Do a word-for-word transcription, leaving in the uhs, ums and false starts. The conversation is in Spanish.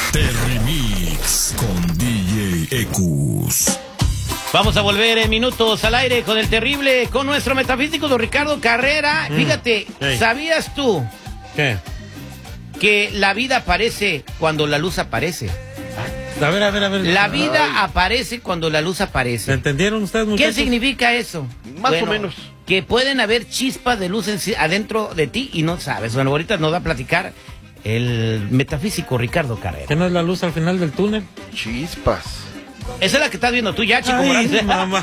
Terrimix con D J Ecus. Vamos a volver en minutos al aire con el terrible, con nuestro metafísico don Ricardo Carrera. Mm. Fíjate, hey. ¿Sabías tú ¿Qué? que la vida aparece cuando la luz aparece? A ver, a ver, a ver. La vida Ay. aparece cuando la luz aparece. ¿Entendieron ustedes, muchachos? ¿Qué significa eso? Más bueno, o menos. Que pueden haber chispas de luz en, adentro de ti y no sabes. Bueno, ahorita nos va a platicar el metafísico Ricardo Carrera. ¿Qué no es la luz al final del túnel? Chispas. Esa es la que estás viendo tú ya, chico. Ay, mamá.